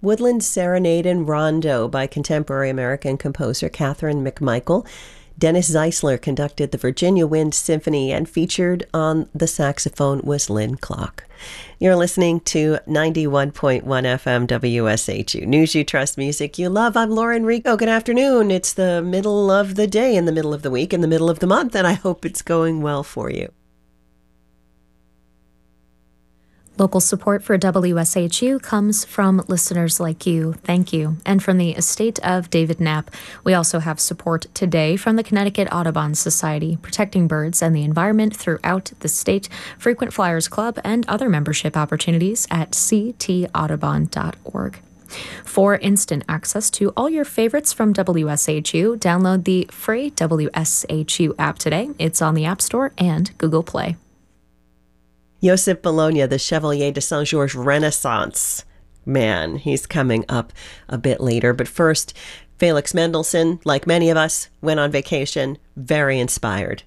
Woodland Serenade and Rondo by contemporary American composer Catherine McMichael. Dennis Zeisler conducted the Virginia Wind Symphony, and featured on the saxophone was Lynn Clark. You're listening to 91.1 FM WSHU. News you trust, music you love. I'm Lauren Rico. Good afternoon. It's the middle of the day, in the middle of the week, in the middle of the month, and I hope it's going well for you. Local support for WSHU comes from listeners like you. Thank you. And from the estate of David Knapp. We also have support today from the Connecticut Audubon Society, protecting birds and the environment throughout the state, Frequent Flyers Club, and other membership opportunities at ctaudubon.org. For instant access to all your favorites from WSHU, download the free WSHU app today. It's on the App Store and Google Play. Joseph Bologna, the Chevalier de Saint-Georges Renaissance man. He's coming up a bit later. But first, Felix Mendelssohn, like many of us, went on vacation, very inspired.